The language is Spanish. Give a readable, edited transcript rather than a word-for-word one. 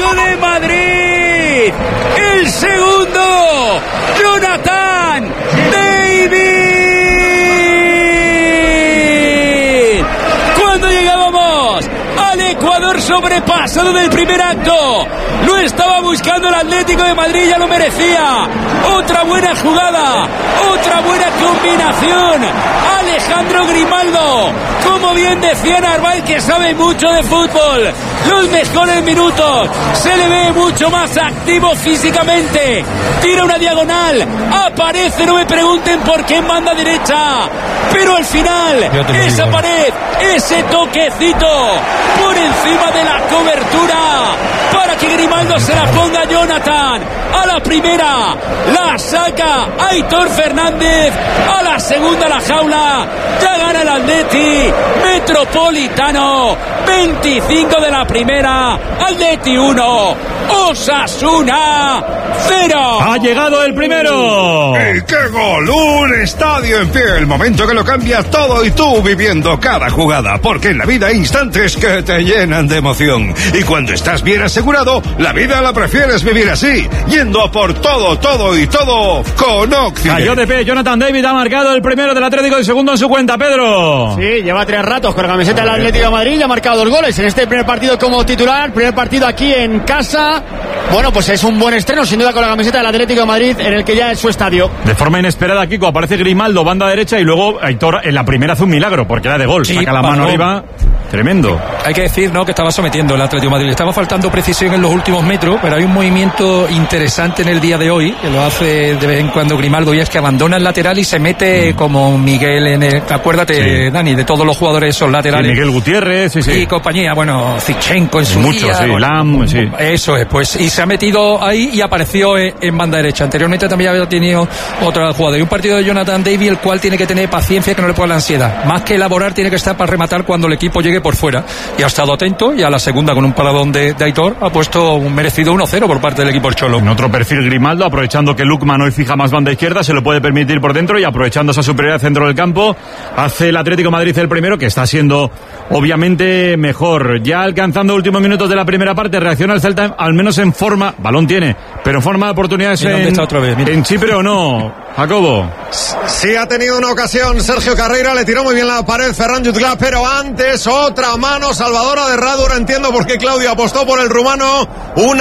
de Madrid. El segundo, Jonathan David. Cuando llegábamos al Ecuador sobrepasado del primer acto, lo estaba buscando el Atlético de Madrid, ya lo merecía. Otra buena jugada, otra buena combinación. Alejandro Grimaldo, como bien decía Narváez, que sabe mucho de fútbol. Los mejores minutos, se le ve mucho más activo físicamente. Tira una diagonal, aparece, no me pregunten por qué en banda derecha, pero al final esa pared, ese toquecito por encima de la cobertura para que Grimaldo se la ponga a Jonathan. A la primera la saca Aitor Fernández, a la segunda la jaula. Ya gana el Atleti Metropolitano. 25 de la primera, Atleti 1, Osasuna 0. Ha llegado el primero. ¡Y qué gol! Un estadio en pie, el momento que lo cambia todo y tú viviendo cada jugada, porque en la vida hay instantes que te llenan de emoción. Y cuando estás bien asegurado, la vida la prefieres vivir así, yendo a por todo, todo y todo con Occident. Cayó de pie, Jonathan David ha marcado el primero del Atlético y el segundo en su cuenta, Pedro. Sí, lleva 3 ratos con la camiseta del Atlético de Madrid y ha marcado 2 goles en este primer partido como titular, primer partido aquí en casa. Bueno, pues es un buen estreno, sin duda, con la camiseta del Atlético de Madrid, en el que ya es su estadio. De forma inesperada, Kiko, aparece Grimaldo, banda derecha, y luego Aitor en la primera hace un milagro, porque era de gol, sí, saca la mano arriba. Tremendo. Hay que decir, ¿no?, que estaba sometiendo el Atlético de Madrid. Le estaba faltando precisión en los últimos metros, pero hay un movimiento interesante en el día de hoy, que lo hace de vez en cuando Grimaldo, y es que abandona el lateral y se mete como Miguel en el... Acuérdate, sí, Dani, de todos los jugadores esos laterales. Sí, Miguel Gutiérrez, sí, sí. Y compañía, bueno, Zichenko en su mucho, día. Sí, bueno, Lam, sí. Eso es, pues, y se ha metido ahí y apareció en banda derecha. Anteriormente también había tenido otra jugada. Y un partido de Jonathan David, el cual tiene que tener paciencia, que no le pueda la ansiedad. Más que elaborar, tiene que estar para rematar cuando el equipo llegue por fuera. Y ha estado atento, y a la segunda, con un paradón de Aitor, ha puesto un merecido 1-0 por parte del equipo del Cholo. En otro perfil, Grimaldo, aprovechando que Lukman hoy fija más banda izquierda, se lo puede permitir por dentro, y aprovechando esa superioridad centro del campo, hace el Atlético de Madrid el primero, que está siendo obviamente mejor. Ya alcanzando últimos minutos de la primera parte, reacciona el Celta, al menos en forma, balón tiene, pero en forma de oportunidades en Chipre, ¿o no, Jacobo? Sí, ha tenido una ocasión Sergio Carreira, le tiró muy bien la pared Ferran Jutgla, pero antes otra mano salvadora de Radu. Ahora entiendo por qué Claudio apostó por el rumano. Una